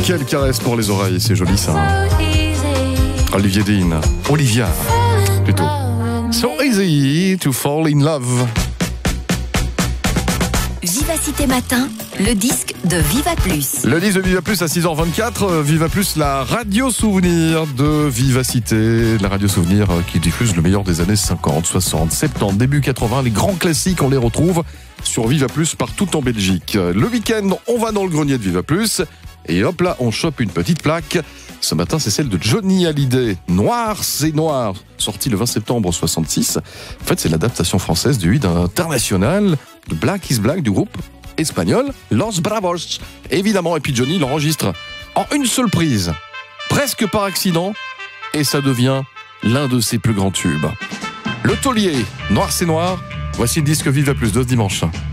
Quelle caresse pour les oreilles, c'est joli ça. Olivier Dean, Olivia, plutôt. So easy to fall in love. Vivacité Matin, le disque de Viva Plus. Le disque de Viva Plus à 6h24. Viva Plus, la radio souvenir de Vivacité. La radio souvenir qui diffuse le meilleur des années 50, 60, 70, début 80. Les grands classiques, on les retrouve sur Viva Plus partout en Belgique. Le week-end, on va dans le grenier de Viva Plus. Et hop là, on chope une petite plaque. Ce matin, c'est celle de Johnny Hallyday. Noir, c'est noir. Sorti le 20 septembre 66. En fait, c'est l'adaptation française du hit international de Black is Black du groupe espagnol Los Bravos. Évidemment, et puis Johnny l'enregistre en une seule prise. Presque par accident. Et ça devient l'un de ses plus grands tubes. Le taulier, Noir, c'est noir. Voici le disque Viva Plus de ce dimanche.